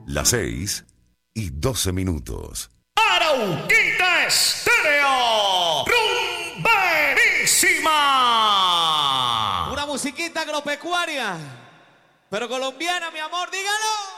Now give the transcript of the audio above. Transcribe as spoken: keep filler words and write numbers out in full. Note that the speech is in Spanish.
Las seis y doce minutos. Arauquita Estéreo, rumberísima. Una musiquita agropecuaria, pero colombiana, mi amor, dígalo.